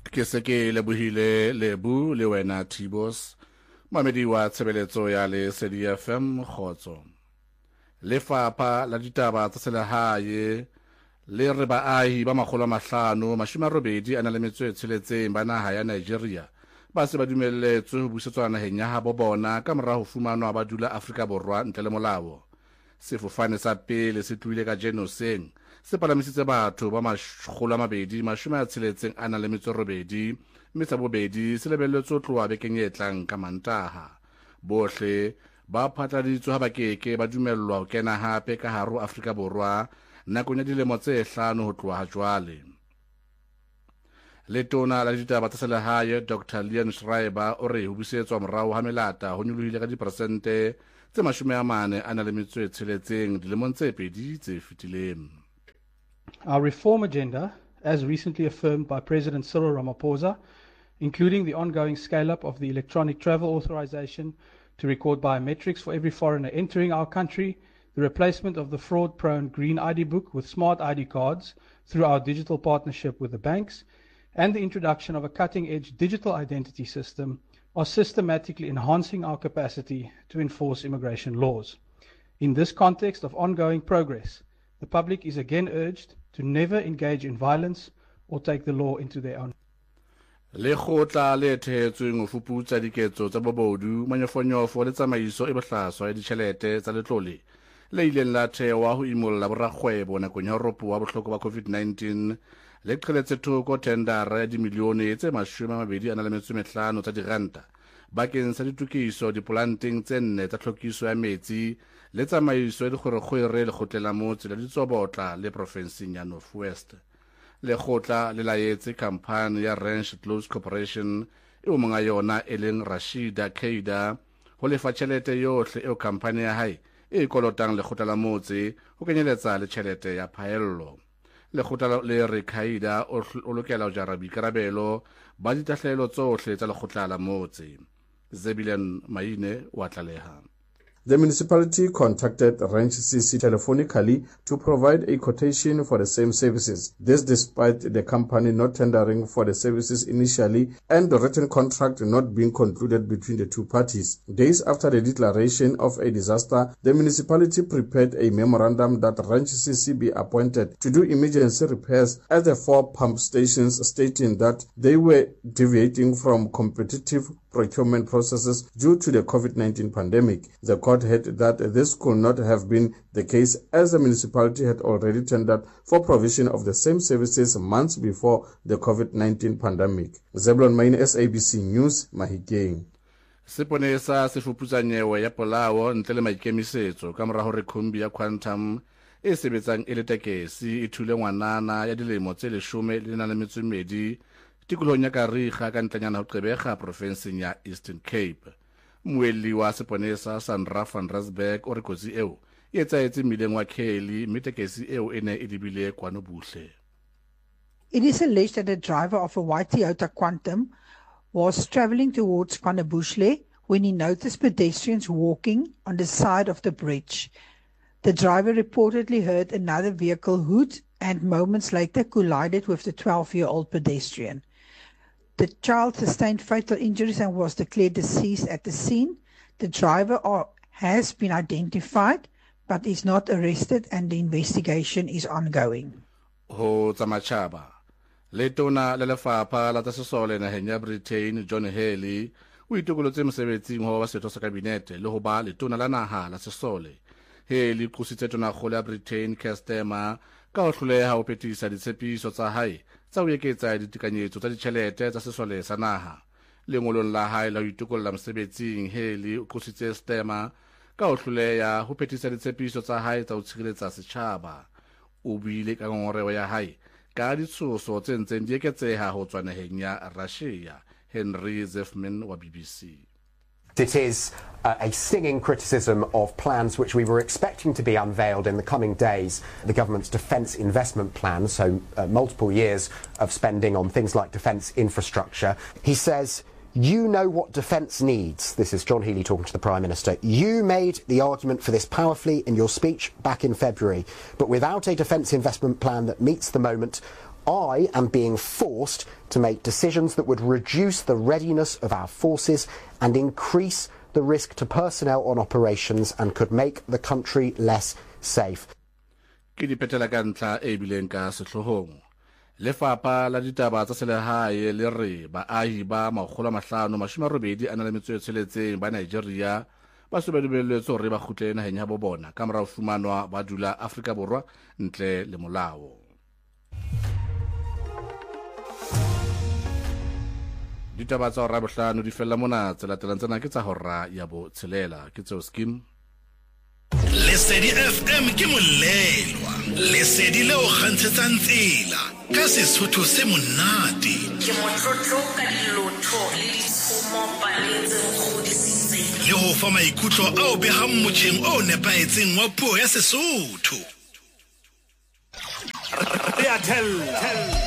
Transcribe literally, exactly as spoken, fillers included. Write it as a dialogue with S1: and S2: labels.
S1: ke se ke lebohile lebu le wena Tibos mamedi wa tshebeletso ya le S D F M khotso lefapha la ditaba tsa selehae le re baahi ba makgolo a mahlano mashome a robedi a na le metso e tsheletseng ba naha ya Nigeria ba se ba dumelletswe ho busetswa naheng ya habo bona ka mora ho fumanwa ba dula Afrika Borwa ntle le molao. Sefofane sa pele se tluile ka Jenoseng se palamisitse batho ba makgolo a mabedi mashome a tsheletseng a na le metso e robedi mme sa bobedi se lebelletswe ho tloha bekeng e tlang ka Mantaha. Bohle ba phatlaladitswe ha ba keke ba dumellwa ho kena hape ka hare ho Afrika Borwa nakong ya dilemo tse hlano ho tloha jwale. Letona la ditaba tsa selehae Doctor Leon Schreiber o re ho busetswa morao ha melata ho nyolohile ka diperesente tse mashome a mane a na le metso e tsheletseng dilemong tse pedi tse fetileng.
S2: Our reform agenda, as recently affirmed by President Cyril Ramaphosa, including the ongoing scale-up of the electronic travel authorization to record biometrics for every foreigner entering our country, the replacement of the fraud-prone Green I D book with smart I D cards through our digital partnership with the banks, and the introduction of a cutting-edge digital identity system are systematically enhancing our capacity to enforce immigration laws. In this context of ongoing progress, the public is again urged to never engage in violence or take the law into their own.
S1: Le khotla le thetsweng ho fuputsa diketso tsa bobodu manyofonyofo le tsamaiso e bohlaswa ya ditjhelete tsa letlole le ileng la thewa ho imolla borakgwebo nakong ya ropo wa bohloko ba COVID nineteen le qheletse thoko tendara ya dimilione tse mashome a mabedi a na le metso e mehlano tsa diranta bakeng sa ditokiso dipolanteng tse nne tsa tlhokiso ya metsi le tsamaiso ya dikgwerekgwere le kgotlela motse la ditsobotla le profenseng ya North West. Le khotla le laetse kampani ya Ranch Close Corporation e o monga yona e leng Rashida Keida ho lefa tjhelete yohle eo kampani ya hae e kolotang le kgotlela motse ho kenyeletsa le tjhelete ya phaello. Le khotla le re Keida o lokela ho jara boikarabelo ba ditahlelo tsohle tsa le kgotlela motse. Zebilan Maine wa tlaleha.
S3: The municipality contacted Ranch C C telephonically to provide a quotation for the same services. This despite the company not tendering for the services initially and the written contract not being concluded between the two parties. Days after the declaration of a disaster, the municipality prepared a memorandum that Ranch C C be appointed to do emergency repairs at the four pump stations, stating that they were deviating from competitive procurement processes due to the COVID nineteen pandemic. The court held that this could not have been the case as the municipality had already tendered for provision of the same services months before the COVID nineteen pandemic. Zebulon Main, S A B C News, Mahikeng.
S1: Seponesa se fuputsa nyewe ya polao ntle le maikemisetso ka mora hore khumbi ya Quantum e sebetsang e le tekesi e thule ngwanana ya dilemo tse leshome le na le metso e mmedi tikolohong ya Kariga ka ntlanyana ho Qebega profenseng ya Eastern Cape. Moelli wa seponesa Sandra van Rensburg o re kotsi eo e etsaetse mmileng wa Kelly mme tekesi eo e ne e lebile kwano buhle.
S4: It is alleged that the driver of a white Toyota Quantum was travelling towards KwaNobuhle when he noticed pedestrians walking on the side of the bridge. The driver reportedly heard another vehicle hoot and moments later collided with the twelve-year-old pedestrian. The child sustained fatal injuries and was declared deceased at the scene. The driver are, has been identified but is not arrested and the investigation is ongoing.
S1: Ho tsamachaba letona le lefapha la tsa sesole naheng ya Britain John Haley o itokolotse mosebetsing ho ba setho sa kabinete le ho ba letona la naha la sesole. Haley qositse tona kgolo ya Britain Keir Starmer ka ho hloleha ho petisa ditshepiso tsa hae tsa ho eketsa ditekanyetso tsa ditjhelete tsa sesole sa naha. Lengolong la hae la ho itokolla mosebetsing Haley o qositse Starmer ka ho hloleha ho petisa ditshepiso tsa hae tsa ho tshireletsa setjhaba. O buile ka ngongorego ya hae ka ditshoso tse ntseng di eketseha ho tswa naheng ya Russia. Henry Zefman wa B B C.
S5: It is uh, a stinging criticism of plans which we were expecting to be unveiled in the coming days. The government's defence investment plan, so uh, multiple years of spending on things like defence infrastructure. He says, you know what defence needs. This is John Healey talking to the Prime Minister. You made the argument for this powerfully in your speech back in February, but without a defence investment plan that meets the moment, I am being forced to make decisions that would reduce the readiness of our forces and increase the risk to personnel on operations and could make the country less safe.
S1: Ke dipetela ka ntlha e bileng ka sehlohong. Lefapha la ditaba tsa selehae le re baahi ba makgolo a mahlano mashome a robedi a na le metso e tsheletseng ba Nigeria ba se ba dumelletswe hore ba kgutle naheng ya bo bona ka mora ho fumanwa ba dula Afrika Borwa ntle le molao. Ditaba tsa hora bohlano di fella mona tse latelang tsena ke tsa hora ya bo tshelela ke tseo skim.
S6: Lesedi F M ke molelwa lesedi leo kgantshetsang tsela ka Sesotho se monate
S7: ke motlotlo ka dilotho le ditshomo paletseng kgodisitseng
S6: le ho fa maikutlo ao behang motjheng o nepaetseng wa puo ya Sesotho. Re a tell